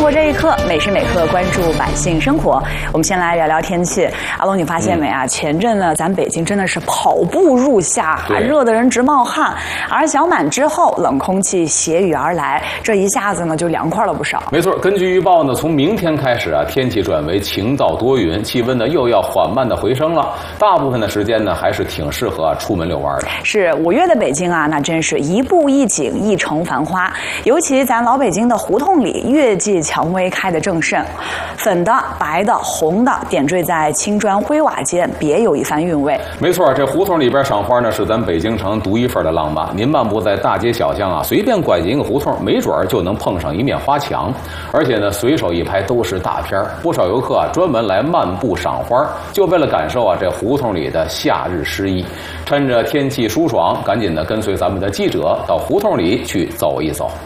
活这一刻，每时每刻关注百姓生活。我们先来聊聊天气。阿龙，你发现没啊？前阵呢，咱北京真的是跑步入夏，热得人直冒汗。而小满之后，冷空气携雨而来，这一下子呢就凉快了不少。 没错，根据预报呢，从明天开始啊，天气转为晴到多云，气温呢又要缓慢的回升了。大部分的时间呢，还是挺适合出门遛弯的。 是5月的北京啊，那真是一步一景，一城繁花。尤其咱老北京的胡同里，月季、蔷薇开得正盛，粉的、白的、红的点缀在青砖灰瓦间，别有一番韵味。 没错，这胡同里边赏花呢，是咱北京城独一份的浪漫。您漫步在大街小巷啊，随便拐进一个胡同，没准就能碰上一面花墙，而且呢，随手一拍都是大片。不少游客啊，专门来漫步赏花，就为了感受啊这胡同里的夏日诗意。趁着天气舒爽，赶紧的跟随咱们的记者到胡同里去走一走。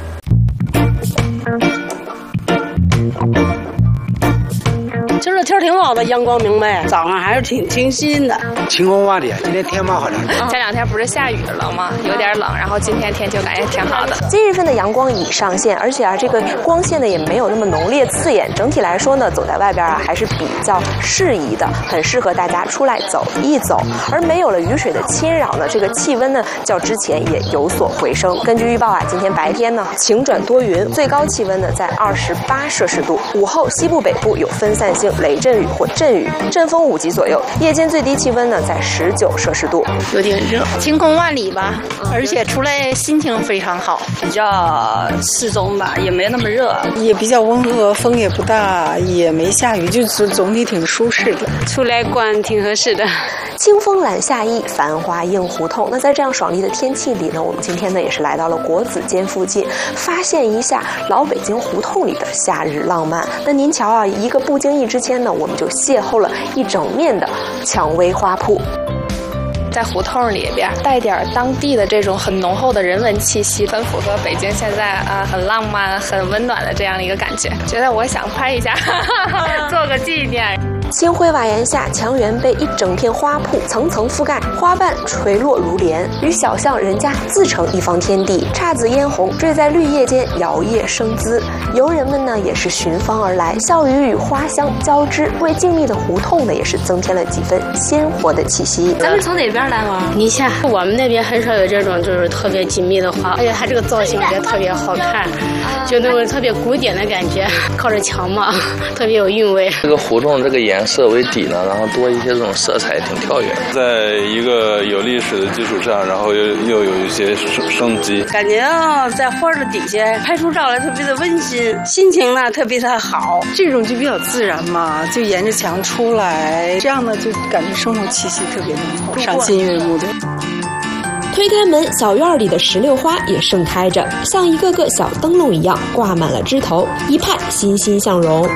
今儿天挺好的，阳光明媚，早上还是挺清新的。 晴空万里，今天天蛮好的。 前2天不是下雨了吗？有点冷，然后今天天就感觉挺好的。 今日份的阳光已上线，而且这个光线呢也没有那么浓烈刺眼。整体来说呢，走在外边还是比较适宜的，很适合大家出来走一走。而没有了雨水的侵扰呢，这个气温呢较之前也有所回升。根据预报啊，今天白天呢晴转多云，最高气温呢在28摄氏度。午后西部北部有分散性雷阵雨或阵雨，阵风5级左右。夜间最低气温呢在19摄氏度， 有点热，晴空万里吧，而且出来心情非常好， 比较适中吧，也没那么热， 也比较温和，风也不大，也没下雨，就是总体挺舒适的， 出来逛挺合适的。 清风揽夏意，繁华映胡同。那在这样爽利的天气里呢，我们今天呢也是来到了国子监附近，发现一下老北京胡同里的夏日浪漫。那您瞧啊，一个不经意之间呢，我们就邂逅了一整面的蔷薇花铺。 在胡同里边带点当地的这种很浓厚的人文气息，很符合北京现在很浪漫、很温暖的这样的一个感觉。觉得我想拍一下，做个纪念。 青灰瓦檐下，墙垣被一整片花铺层层覆盖，花瓣垂落如帘，与小巷人家自成一方天地。姹紫嫣红缀在绿叶间，摇曳生姿。游人们呢也是寻芳而来，笑语与花香交织，为静谧的胡同呢也是增添了几分鲜活的气息。 咱们从哪边来吗？宁夏。我们那边很少有这种就是特别紧密的花，而且它这个造型也特别好看，就那种特别古典的感觉，靠着墙嘛，特别有韵味。 这个胡同这个颜色为底呢，然后多一些这种色彩，挺跳跃。 在一个有历史的基础上，然后又有一些生机， 感觉在花的底下拍出照来特别的温馨，心情呢特别的好。 这种就比较自然嘛，就沿着墙出来，这样呢就感觉生活气息特别浓厚，赏心悦目的。 推开门，小院里的石榴花也盛开着，像一个个小灯笼一样挂满了枝头，一派欣欣向荣。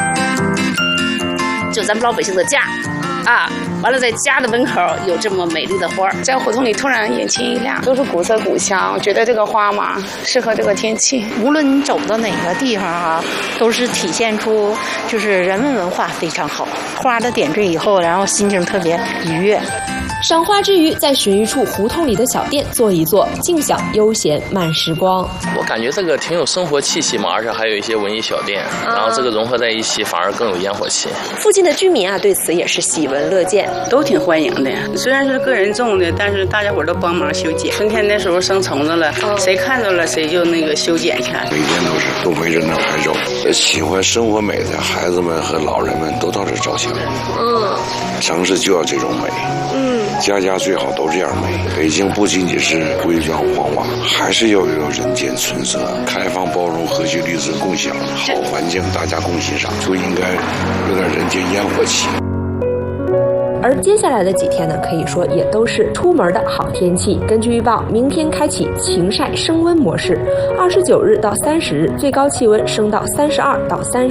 就咱们老百姓的家啊，完了在家的门口有这么美丽的花， 在胡同里突然眼前一亮，都是古色古香。我觉得这个花嘛，适合这个天气。 无论你走到哪个地方啊，都是体现出就是人文文化非常好。花的点缀以后，然后心情特别愉悦。 赏花之余，在寻一处胡同里的小店坐一坐，静享悠闲慢时光。 我感觉这个挺有生活气息嘛，而且还有一些文艺小店，然后这个融合在一起，反而更有烟火气。 附近的居民啊，对此也是喜闻乐见， 都挺欢迎的。虽然是个人种的，但是大家伙都帮忙修剪。春天的时候生虫子了，谁看到了谁就那个修剪去。 每天都围着那拍照，喜欢生活美的孩子们和老人们都到这照相。城市就要这种美。家家最好都这样美。北京不仅仅是规砖黄瓦，还是要有人间春色，开放包容、和谐绿色共享，好环境大家共欣赏，就应该有点人间烟火气。 而接下来的几天呢，可以说也都是出门的好天气。根据预报，明天开启晴晒升温模式，29日到30日最高气温升到32到30